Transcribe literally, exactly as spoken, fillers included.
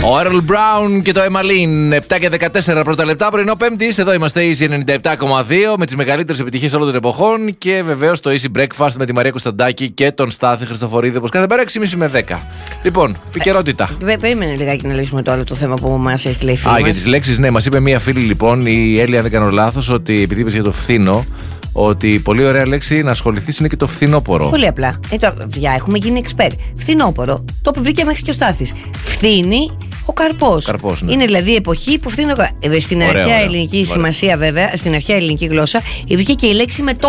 Ο Earl Brown και το Emmalin. επτά και δεκατέσσερα πρώτα λεπτά, πρωινό Πέμπτη. Εδώ είμαστε Easy ενενήντα επτά κόμμα δύο με τις μεγαλύτερες επιτυχίες όλων των εποχών. Και βεβαίως το Easy Breakfast με τη Μαρία Κωνσταντάκη και τον Στάθη Χριστοφορίδη, όπως κάθε μέρα έξι και μισή με δέκα. Λοιπόν, επικαιρότητα. Ε, περίμενε λιγάκι να λύσουμε το άλλο το θέμα που μας έστειλε η φίλη. Α, μας. για τις λέξεις, ναι, μας είπε μία φίλη λοιπόν, η Έλια, δεν κάνω λάθος, ότι επειδή είπες για το φθήνο, ότι πολύ ωραία λέξη να ασχοληθείς είναι και το φθινόπορο. Πολύ απλά. Ε, το, για, έχουμε γίνει expert. Φθινόπορο. Το βρήκε μέχρι και ο Στάθης. Φθήνει ο καρπός. Καρπός, ναι. Είναι δηλαδή η εποχή που φθήνει ο καρπός. Στην Ωραία, αρχαία ωραία. ελληνική Ωραία. σημασία, βέβαια, στην αρχαία ελληνική γλώσσα, υπήρχε και η λέξη μετό.